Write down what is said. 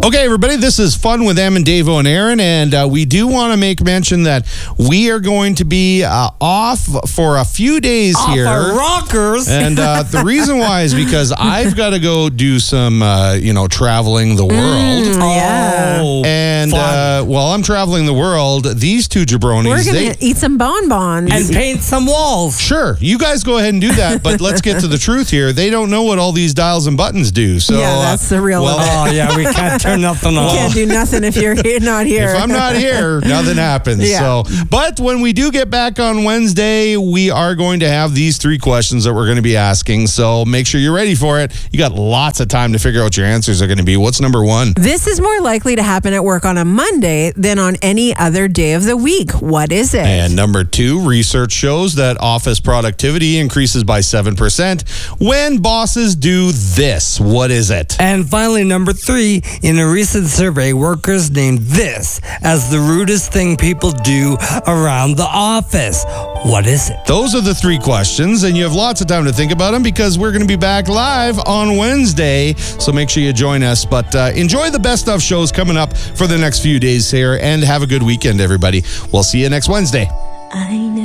Okay, everybody, this is Fun with Em and Davo and Aaron, and we do want to make mention that we are going to be off for a few days here. Off our rockers. And the reason why is because I've got to go do some, traveling the world. Yeah. And while I'm traveling the world, these two jabronis... We're going to eat some bonbons. And paint some walls. Sure, you guys go ahead and do that, but let's get to the truth here. They don't know what all these dials and buttons do. So, yeah, that's the real one. Oh, yeah, we can't turn nothing on. You can't do nothing if you're not here. If I'm not here, nothing happens. Yeah. So, but when we do get back on Wednesday, we are going to have these 3 questions that we're going to be asking. So make sure you're ready for it. You got lots of time to figure out what your answers are going to be. What's number 1? This is more likely to happen at work on a Monday than on any other day of the week. What is it? And number 2, research shows that office productivity increases by 7% when bosses do this. What is it? And finally, number 3, in a recent survey, workers named this as the rudest thing people do around the office. What is it? Those are the 3 questions, and you have lots of time to think about them because we're going to be back live on Wednesday. So make sure you join us. But enjoy the best of shows coming up for the next few days here, and have a good weekend, everybody. We'll see you next Wednesday. I know.